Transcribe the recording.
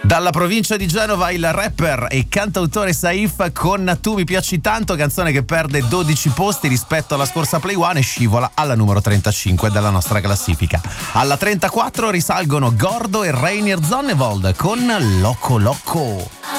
Dalla provincia di Genova il rapper e cantautore Saif con Tu mi piaci tanto, canzone che perde 12 posti rispetto alla scorsa Play One e scivola alla numero 35 della nostra classifica. Alla 34 risalgono Gordo e Reinier Zonnevold con Loco Loco.